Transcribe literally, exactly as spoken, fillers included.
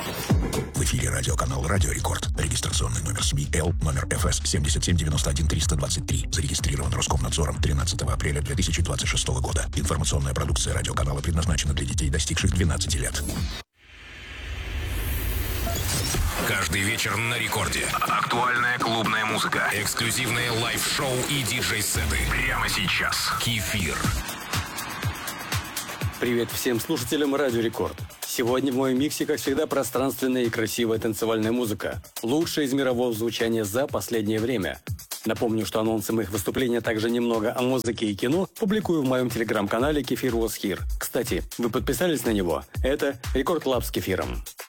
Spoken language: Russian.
В эфире радиоканал «Радио Рекорд». Регистрационный номер СМИ Л, номер эф эс семь семь девять один три два три. Зарегистрирован Роскомнадзором тринадцатого апреля две тысячи двадцать шестого года. Информационная продукция радиоканала предназначена для детей, достигших двенадцати лет. Каждый вечер на рекорде. Актуальная клубная музыка. Эксклюзивные лайв-шоу и диджей-сеты. Прямо сейчас. Кефир. Привет всем слушателям Радио Рекорд. Сегодня в моем миксе, как всегда, пространственная и красивая танцевальная музыка. Лучшая из мирового звучания за последнее время. Напомню, что анонсы моих выступлений, а также немного о музыке и кино публикую в моем телеграм-канале Кефир Was Here. Кстати, вы подписались на него? Это Рекорд Клаб с Кефиром.